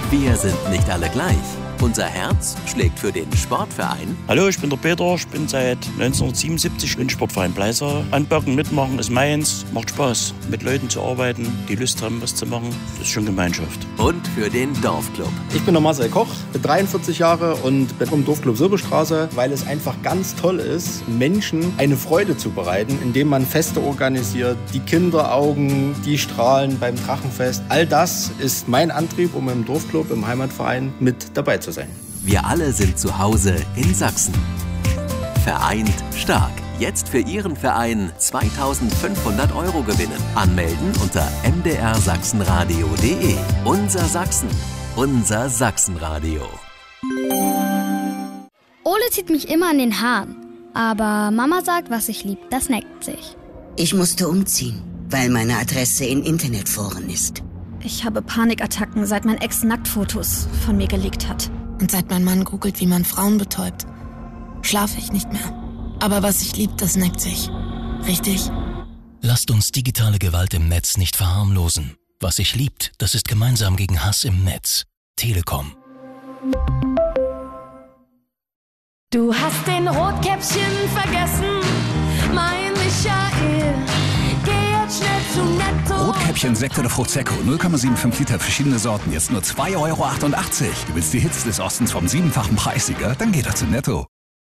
Wir sind nicht alle gleich. Unser Herz schlägt für den Sportverein. Hallo, ich bin der Peter, ich bin seit 1977 im Sportverein Bleiser. Anpacken, mitmachen ist meins, macht Spaß, mit Leuten zu arbeiten, die Lust haben, was zu machen, das ist schon Gemeinschaft. Und für den Dorfclub. Ich bin der Marcel Koch, bin 43 Jahre und bin vom Dorfclub Silberstraße, weil es einfach ganz toll ist, Menschen eine Freude zu bereiten, indem man Feste organisiert, die Kinderaugen, die strahlen beim Drachenfest. All das ist mein Antrieb, um im Dorfclub, im Heimatverein mit dabei zu sein. Wir alle sind zu Hause in Sachsen. Vereint stark. Jetzt für Ihren Verein 2.500 € gewinnen. Anmelden unter mdrsachsenradio.de. Unser Sachsen. Unser Sachsenradio. Ole zieht mich immer an den Haaren. Aber Mama sagt, was ich lieb, das neckt sich. Ich musste umziehen, weil meine Adresse in Internetforen ist. Ich habe Panikattacken, seit mein Ex Nacktfotos von mir gelegt hat. Und seit mein Mann googelt, wie man Frauen betäubt, schlafe ich nicht mehr. Aber was ich lieb, das neckt sich. Richtig? Lasst uns digitale Gewalt im Netz nicht verharmlosen. Was sich liebt, das ist gemeinsam gegen Hass im Netz. Telekom. Du hast den Rotkäppchen vergessen, mein Michael. Geh jetzt schnell zu Netto. Rotkäppchen, Sekt oder Prosecco, 0,75 Liter, verschiedene Sorten, jetzt nur 2,88 €. Du willst die Hits des Ostens vom 7-fachen Preissieger? Dann geh doch zu Netto.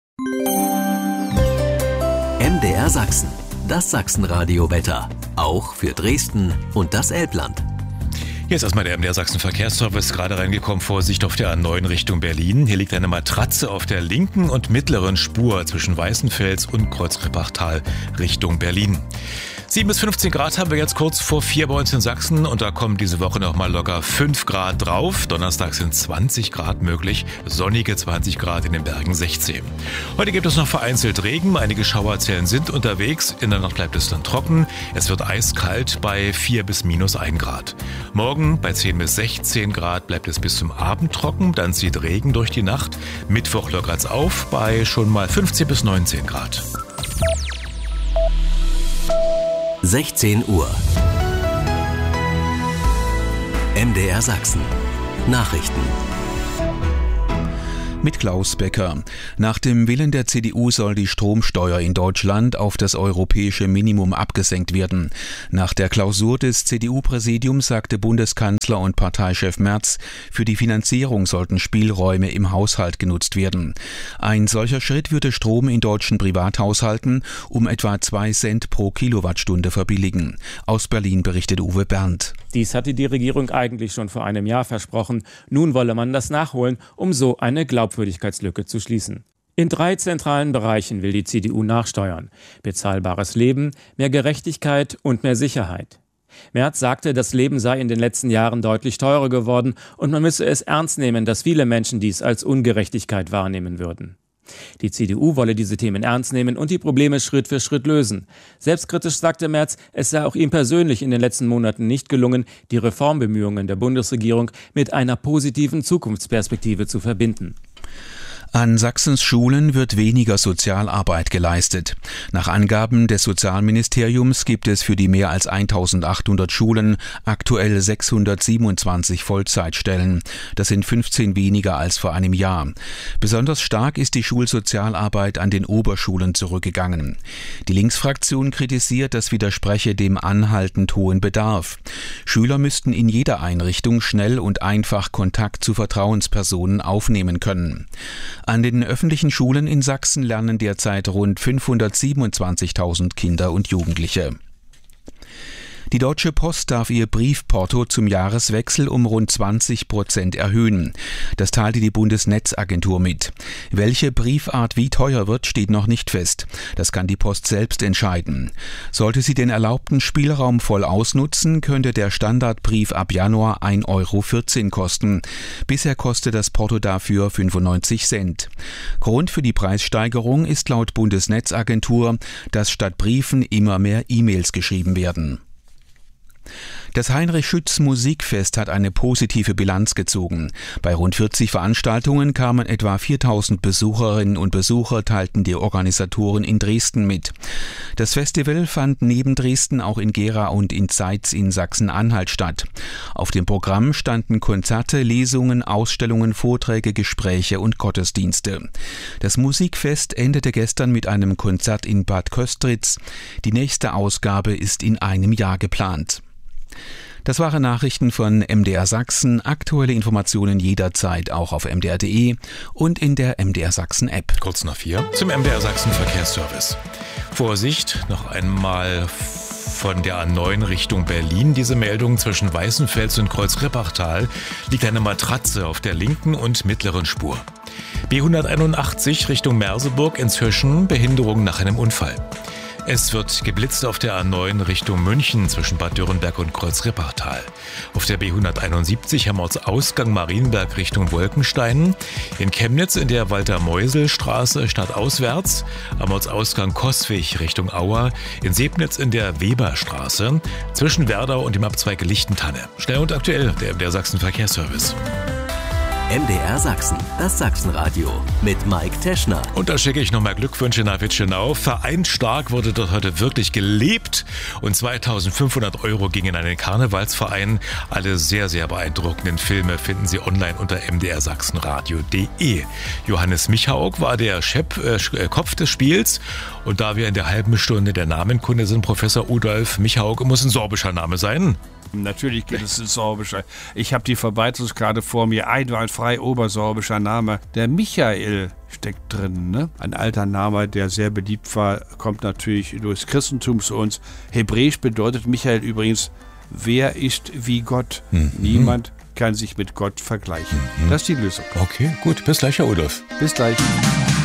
MDR Sachsen, das Sachsenradio-Wetter. Auch für Dresden und das Elbland. Hier ist erstmal der MDR Sachsen Verkehrsservice gerade reingekommen. Vorsicht auf der A9 Richtung Berlin. Hier liegt eine Matratze auf der linken und mittleren Spur zwischen Weißenfels und Kreuzrippachtal Richtung Berlin. 7 bis 15 Grad haben wir jetzt kurz vor 4 bei uns in Sachsen und da kommen diese Woche nochmal locker 5 Grad drauf. Donnerstag sind 20 Grad möglich, sonnige 20 Grad in den Bergen 16. Heute gibt es noch vereinzelt Regen, einige Schauerzellen sind unterwegs, in der Nacht bleibt es dann trocken. Es wird eiskalt bei 4 bis minus 1 Grad. Morgen bei 10 bis 16 Grad bleibt es bis zum Abend trocken, dann zieht Regen durch die Nacht. Mittwoch lockert's auf bei schon mal 15 bis 19 Grad. 16 Uhr. MDR Sachsen. Nachrichten. Mit Klaus Becker. Nach dem Willen der CDU soll die Stromsteuer in Deutschland auf das europäische Minimum abgesenkt werden. Nach der Klausur des CDU-Präsidiums sagte Bundeskanzler und Parteichef Merz, für die Finanzierung sollten Spielräume im Haushalt genutzt werden. Ein solcher Schritt würde Strom in deutschen Privathaushalten um etwa 2 Cent pro Kilowattstunde verbilligen. Aus Berlin berichtet Uwe Berndt. Dies hatte die Regierung eigentlich schon vor einem Jahr versprochen. Nun wolle man das nachholen, um so eine Glaubwürdigkeitslücke zu schließen. In 3 zentralen Bereichen will die CDU nachsteuern: bezahlbares Leben, mehr Gerechtigkeit und mehr Sicherheit. Merz sagte, das Leben sei in den letzten Jahren deutlich teurer geworden und man müsse es ernst nehmen, dass viele Menschen dies als Ungerechtigkeit wahrnehmen würden. Die CDU wolle diese Themen ernst nehmen und die Probleme Schritt für Schritt lösen. Selbstkritisch sagte Merz, es sei auch ihm persönlich in den letzten Monaten nicht gelungen, die Reformbemühungen der Bundesregierung mit einer positiven Zukunftsperspektive zu verbinden. An Sachsens Schulen wird weniger Sozialarbeit geleistet. Nach Angaben des Sozialministeriums gibt es für die mehr als 1.800 Schulen aktuell 627 Vollzeitstellen. Das sind 15 weniger als vor einem Jahr. Besonders stark ist die Schulsozialarbeit an den Oberschulen zurückgegangen. Die Linksfraktion kritisiert, das widerspreche dem anhaltend hohen Bedarf. Schüler müssten in jeder Einrichtung schnell und einfach Kontakt zu Vertrauenspersonen aufnehmen können. An den öffentlichen Schulen in Sachsen lernen derzeit rund 527.000 Kinder und Jugendliche. Die Deutsche Post darf ihr Briefporto zum Jahreswechsel um rund 20% erhöhen. Das teilte die Bundesnetzagentur mit. Welche Briefart wie teuer wird, steht noch nicht fest. Das kann die Post selbst entscheiden. Sollte sie den erlaubten Spielraum voll ausnutzen, könnte der Standardbrief ab Januar 1,14 € kosten. Bisher kostet das Porto dafür 95 Cent. Grund für die Preissteigerung ist laut Bundesnetzagentur, dass statt Briefen immer mehr E-Mails geschrieben werden. Das Heinrich-Schütz-Musikfest hat eine positive Bilanz gezogen. Bei rund 40 Veranstaltungen kamen etwa 4000 Besucherinnen und Besucher, teilten die Organisatoren in Dresden mit. Das Festival fand neben Dresden auch in Gera und in Zeitz in Sachsen-Anhalt statt. Auf dem Programm standen Konzerte, Lesungen, Ausstellungen, Vorträge, Gespräche und Gottesdienste. Das Musikfest endete gestern mit einem Konzert in Bad Köstritz. Die nächste Ausgabe ist in einem Jahr geplant. Das waren Nachrichten von MDR Sachsen. Aktuelle Informationen jederzeit auch auf mdr.de und in der MDR Sachsen App. Kurz nach 4 zum MDR Sachsen Verkehrsservice. Vorsicht, noch einmal von der A9 Richtung Berlin. Diese Meldung: zwischen Weißenfels und Kreuzrippachtal liegt eine Matratze auf der linken und mittleren Spur. B181 Richtung Merseburg ins Hirschen, Behinderung nach einem Unfall. Es wird geblitzt auf der A9 Richtung München zwischen Bad Dürrenberg und Kreuzrippachtal. Auf der B171 Hermortsausgang Marienberg Richtung Wolkenstein. In Chemnitz in der Walter-Meusel-Straße stadtauswärts. Hermortsausgang Coswig Richtung Auer. In Sebnitz in der Weberstraße. Zwischen Werdau und dem Abzweig Lichtentanne. Schnell und aktuell, der MDR Sachsen Verkehrsservice. MDR Sachsen, das Sachsenradio mit Mike Teschner. Und da schicke ich nochmal Glückwünsche nach Witschenau. Vereint stark wurde dort heute wirklich gelebt und 2.500 € gingen an den Karnevalsverein. Alle sehr, sehr beeindruckenden Filme finden Sie online unter mdrsachsenradio.de. Johannes Michauk war der Kopf des Spiels und da wir in der halben Stunde der Namenkunde sind, Professor Udolf Michauk, muss ein sorbischer Name sein. Natürlich geht es in Sorbischer. Ich habe die Verbreitungskarte vor mir. Einwandfrei obersorbischer Name. Der Michael steckt drin, ne? Ein alter Name, der sehr beliebt war, kommt natürlich durchs Christentum zu uns. Hebräisch bedeutet Michael übrigens, wer ist wie Gott? Niemand kann sich mit Gott vergleichen. Das ist die Lösung. Okay, gut. Bis gleich, Herr Udolf. Bis gleich.